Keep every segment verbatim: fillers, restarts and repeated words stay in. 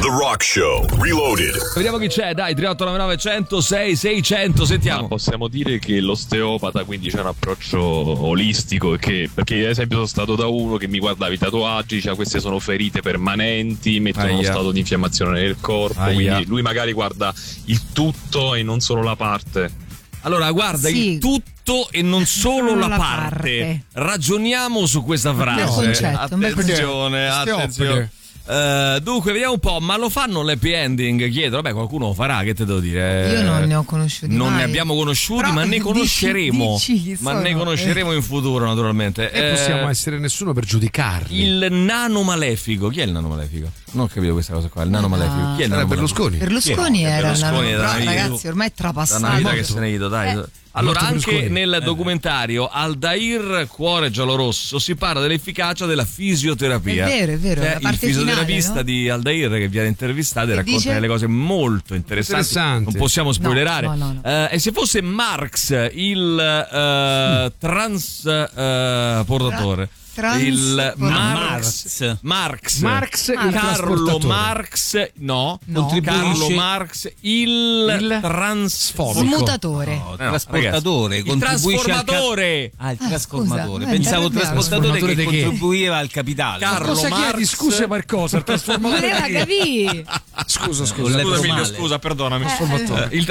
Rock Show Reloaded. Vediamo chi c'è, dai. Tre otto nove nove uno zero sei sei zero zero, sentiamo. Ma possiamo dire che l'osteopata quindi c'è un approccio olistico, che, perché ad esempio sono stato da uno che mi guardava i tatuaggi, diceva queste sono ferite permanenti, mettono Aia. uno stato di infiammazione nel corpo. Aia. Quindi lui magari guarda il tutto e non solo la parte. Allora, guarda, Sì. il tutto e non solo la, la parte. parte. Ragioniamo su questa frase. bel concetto, un bel Attenzione, concetto. attenzione. Eh, dunque, vediamo un po', ma lo fanno l'happy ending? Chiedo, vabbè, qualcuno lo farà, che te devo dire? Io non ne ho conosciuti Non mai. ne abbiamo conosciuti, Però ma ne dici- conosceremo. dici chi ma sono. ne conosceremo in futuro, naturalmente. E possiamo Eh, essere nessuno per giudicarli. Il nano malefico. Chi è il nano malefico? Non ho capito questa cosa qua. Il nano Ah. malefico. Chi è il Era nano Berlusconi. Berlusconi Chi è? era Berlusconi una... era però, una vita- ragazzi, ormai è Da una trapassato. vita che se ne è ido, dai. Eh. Allora, Molto anche Berlusconi. nel documentario Aldair Cuore Giallorosso si parla dell'efficacia della fisioterapia. È vero, è vero, C'è la parte il fisioterapista finale, no? di Aldair che viene intervistato e Che racconta dice? delle cose molto interessanti. Interessanti. Non possiamo spoilerare. No, no, no, no. Eh, e se fosse Marx il eh, transportatore? Trans- il Marx. Marx Marx Marx, il Carlo trasportatore. Marx no, No. Carlo Marx il, Il transfobico. Smutatore. No, trasportatore, ragazzi, il contribuisce al trasformatore. Ah, il Ah, trasformatore. scusa, eh, Pensavo già trasportatore trasformatore che di che? contribuiva al capitale. Carlo Cosa Marx. chiedi? Scusa per cosa? Il trasformatore Voleva di che? capire. Scusa, Ho scusa. letto Scusa, Emilio, male. scusa, perdonami. Trasformatore. Eh, il,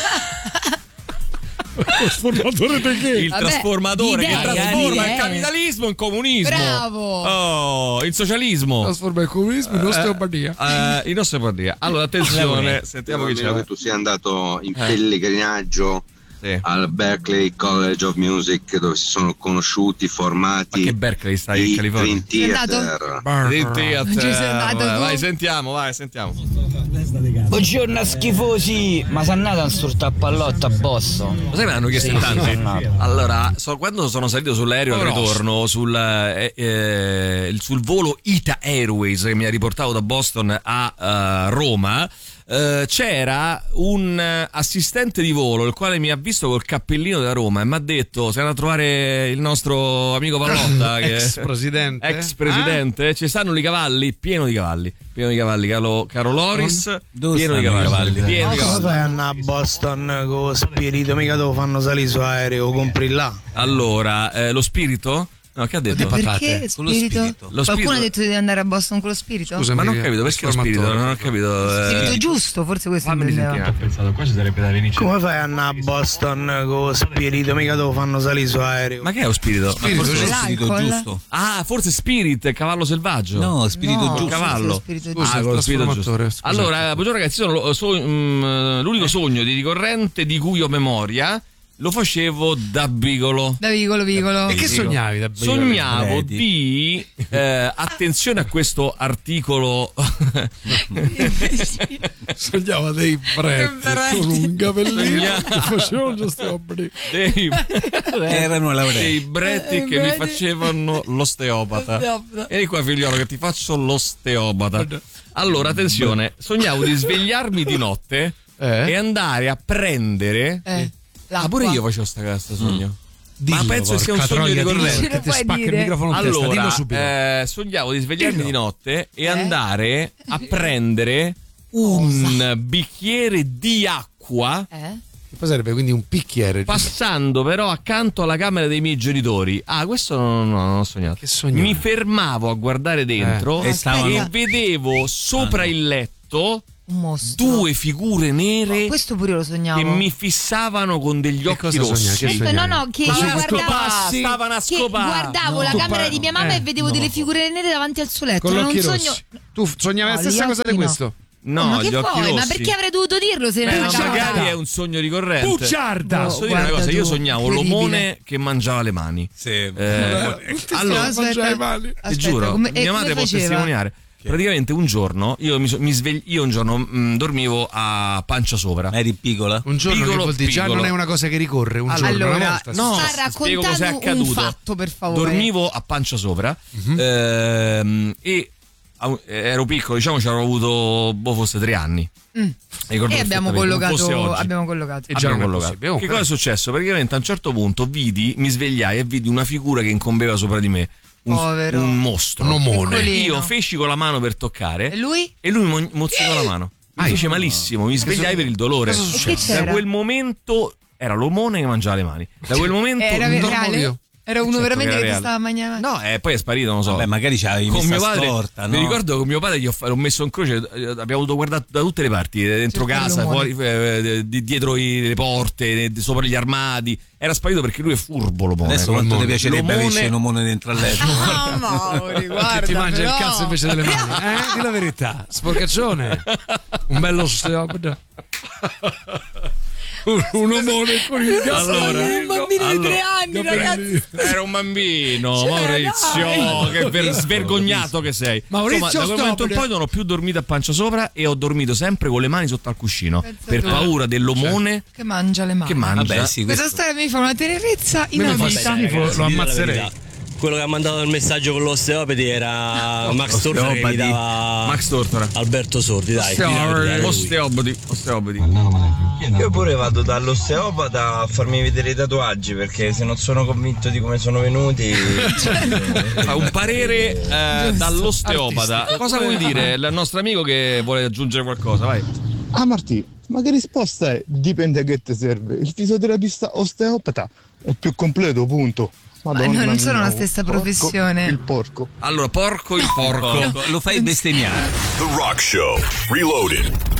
Trasformatore di che? il Vabbè, trasformatore che idee, trasforma idee. il capitalismo in comunismo. Bravo. Oh, in socialismo. Trasforma il comunismo in osteopatia. Eh, in osteopatia. Allora, attenzione, sentiamo chi Almeno c'è. che tu sia andato in pellegrinaggio Sì. al Berklee College of Music, dove si sono conosciuti, formati Ma che Berkeley stai in i California? Dream Sei andato? Theater. Dream Theater. Non ci sei andato Vai, tu? vai, sentiamo, vai, sentiamo. Buongiorno schifosi, ma sei andato a storta a pallotta a Boston? Lo sai, me l'hanno chiesto Sì, in sì, tanti. sono andato. Allora, so- quando sono salito sull'aereo al Oh, ritorno, sul, eh, eh, il- sul volo Ita Airways che mi ha riportato da Boston a eh, Roma, eh, c'era un eh, assistente di volo il quale mi ha visto col cappellino da Roma e mi ha detto: sei andato a trovare il nostro amico Pallotta, che Ex presidente. ex presidente, ci stanno i cavalli, pieno di cavalli, pieno di cavalli, caro, caro Loris, Dove pieno di stanno i cavalli, cavalli? pieno di cavalli. fai a Boston con spirito? Mica te lo fanno salire su aereo, compri là. Allora, eh, lo spirito? No, che ha detto? Perché Con lo spirito? spirito. Lo Qualcuno spirito- ha detto di andare a Boston con lo spirito? Scusa, Ma non ho Mica- capito perché lo spirito, trasformatore. non ho capito. eh. Spirito giusto, forse questo Fammi intendeva. sentire. pensato, qua ci sarebbe da venire. Come fai a andare a Boston con spirito? Mica te lo fanno salire su aereo. Ma che è lo spirito? Spirito, Forse è lo L'alcol? spirito giusto. Ah, forse Spirit, cavallo selvaggio. No, spirito No, giusto. cavallo. sì, spirito Scusa, giusto. Ah, con lo spirito trasformatore, giusto. scusate. Allora, buongiorno ragazzi, sono lo- so- mm, l'unico sogno di ricorrente di cui ho memoria lo facevo da bigolo. Da vicolo, vicolo. E che sognavi da bambino? Sognavo Vedi. di eh, attenzione a questo articolo. Sognava dei preti preti. con un capellino Sognava- che facevano gestiobri. dei, Erano laureati. dei bretti che mi facevano l'osteopata. L'osteopata. Vieni qua figliolo che ti faccio l'osteopata. Allora, attenzione, sognavo di svegliarmi di notte Eh? e andare a prendere. Eh, Ah, pure io facevo sta cazzo sogno. Dillo, Ma penso che sia un porca sogno troia, dillo, ricorrente. perché Ce ti lo spacca puoi il dire? microfono in testa, dillo Allora, subito. eh, sognavo di svegliarmi Dillo. di notte e Eh? andare a prendere un bicchiere di acqua, Eh? Che poi sarebbe quindi un picchiere. passando però accanto alla camera dei miei genitori. Ah, questo non, no, non ho sognato. Che sognavi? Mi fermavo a guardare dentro Eh. e, Aspetta. vedevo sopra il letto Un mostro. due figure nere Questo pure io lo sognavo. che mi fissavano con degli Che occhi cosa sognavi? rossi. Che No, no, no, che io Stavano a guardavo, scopare, stavano a che scopare. guardavo la Tu camera par- di mia mamma eh, e vedevo no. delle figure nere davanti al suo letto. Con Era gli occhi un sogno. rossi. Tu sognavi No, la stessa gli cosa di occhi no. questo? No, ma che gli occhi vuoi? rossi. Ma perché avrei dovuto dirlo se Beh, non ma era magari è un sogno ricorrente. Bugiarda! Posso dire guarda una cosa? Io tu, sognavo incredibile. l'omone che mangiava le mani. Sì. Eh, allora, Aspetta. mangiare i mani. ti Aspetta, giuro, come- e mia come madre può faceva? testimoniare. Praticamente un giorno io mi, so- mi svegli- io un giorno mh, dormivo a pancia sopra. Eri piccola? Un giorno Piccolo, che vuol dire già piccolo. non è una cosa che ricorre, un giorno, una Allora, volta. no, sta spiego cos'è raccontando un accaduto. fatto, per favore. Dormivo a pancia sopra ehm, e a- ero piccolo, diciamo ci avrò avuto boh, forse tre anni. Mm. Ricordo E abbiamo perfettamente, non fosse collocato. oggi. Abbiamo collocato. E già Abbiamo non è collocato. possibile. Oh, Che però- cosa è successo? Praticamente a un certo punto vidi, mi svegliai e vidi una figura che incombeva sopra di me. un, Povero. un mostro. Un omone. Piccolino. Io feci con la mano per toccare E lui? e lui mi mozzicò la mano. Mi fece malissimo, mi svegliai per il dolore. Cosa E che succede? Da c'era? quel momento era l'omone che mangiava le mani. Da quel momento Era dormo reale? io. Era uno Certo veramente che che era ti reale. stava a mangiare? No, e poi è sparito, non lo so. Beh, magari c'avevi con messa mio padre, storta, no? mi ricordo che con mio padre gli ho, fa- l'ho messo in croce, eh, abbiamo dovuto guardare da tutte le parti, eh, dentro Cercare casa, l'omone. fuori, eh, di- dietro i- le porte, eh, sopra gli armadi. Era sparito perché lui è furbo l'omone. Adesso quanto ti piacerebbe L'omone- averci un omone dentro al letto? Ah, Mauri, guarda, Che ti mangia però. il cazzo invece delle mani. Eh? Di la verità. Sporcaccione. Un bello osteopata. Un, un omone con il cazzo. Allora, un bambino di tre anni, ragazzi. Era un bambino, Cioè, Maurizio, dai. che ver- svergognato che sei. Maurizio, Insomma, da quel momento in stop. poi non ho più dormito a pancia sopra e ho dormito sempre con le mani sotto al cuscino Pensa per tu. paura dell'omone Che mangia le mani. che mangia. Vabbè, sì, Questa questo... storia mi fa una tenerezza Me ne fa inaudita. schifo, lo ammazzerei. Quello che ha mandato il messaggio con l'osteopati era Max Tortora che Osteopati. imitava Max Tortora. Alberto Sordi, dai. Osteopati, osteopati, osteopati. Io pure vado dall'osteopata a farmi vedere i tatuaggi perché se non sono convinto di come sono venuti. Fa un parere eh, dall'osteopata. Cosa vuoi dire? Il nostro amico che vuole aggiungere qualcosa, vai. Ah Martì, ma che risposta è? Dipende a che ti serve. Il fisioterapista osteopata è più completo, punto. Madonna Ma non mia, sono la oh, stessa porco, professione. Il porco. Allora, porco il porco. Lo fai bestemmiare. The Rock Show. Reloaded.